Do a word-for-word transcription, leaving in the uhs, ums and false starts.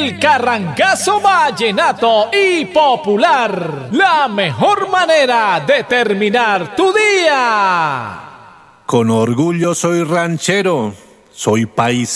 El Carrangazo Vallenato y Popular. La mejor manera de terminar tu día. Con orgullo soy ranchero, soy país.